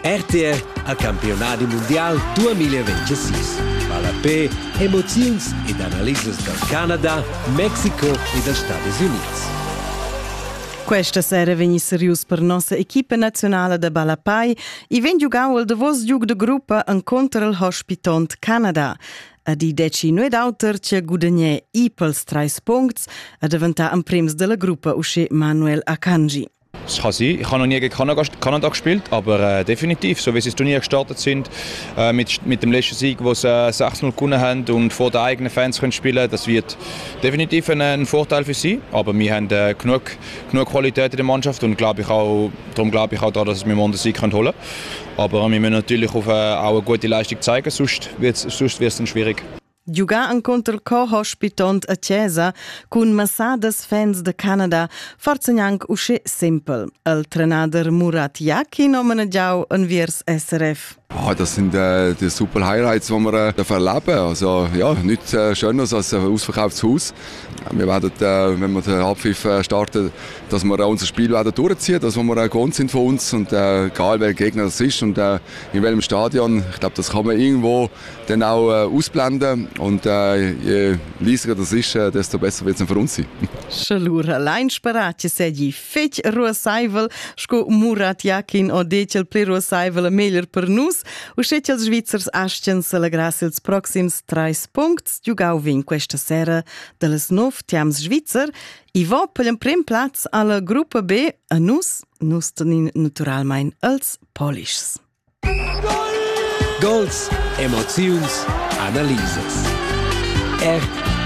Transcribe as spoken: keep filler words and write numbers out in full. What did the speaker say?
R T R al Campionati Mundial duemilaventisei. Vala P, emozions ed analises del Canada, Mexico e dels Stati Units. Questa sera vegni serius per nostra equipa nazionale da Balapai e ven giugau al davos giug de gruppa incontra il Hospitant Canada. A di deci nued autor ce gudagne i pels treis punkts a diventa un prims della gruppa usce Manuel Akanji. Es kann sein. Ich habe noch nie gegen Kanada gespielt, aber äh, definitiv, so wie sie das Turnier gestartet sind, äh, mit, mit dem letzten Sieg, wo sie äh, sechs null gewonnen haben und vor den eigenen Fans können spielen, das wird definitiv ein, ein Vorteil für sie. Aber wir haben äh, genug, genug Qualität in der Mannschaft und glaub ich auch, darum glaube ich auch daran, dass wir morgen den Sieg holen können. Aber wir müssen natürlich auf, äh, auch eine gute Leistung zeigen, sonst wird es dann schwierig. Giugar incontra il co-hospitant a Chiesa con massadas fans de Canada forza gnanc usce simpel. Il trenader Murat Yakin omenaggiau en viers S R F. Ah, das sind äh, die super Highlights, die wir äh, erleben. Also ja, nichts äh, Schöneres als ein ausverkauftes Haus. Wir werden, äh, wenn wir den Abpfiff äh, starten, dass wir äh, unser Spiel werden durchziehen, dass wir äh, gewohnt sind von uns und äh, egal welcher Gegner das ist und äh, in welchem Stadion. Ich glaube, das kann man irgendwo dann auch äh, ausblenden und äh, je leiser das ist, äh, desto besser wird es für uns sein. Schalura allein sparatje seggi fetg ruasaivel sco Murat Yakin o decel pli ruasaivel meglio per nus. U scetch els Svizzers astgen se la gracia als proxims treis punkts giugau vin questa sera delles nov tiams Svizzer i vo per l'en prim plaz alla gruppa B a nus, nus tenin naturalmein als Polishs. Goals, emozions, analises. R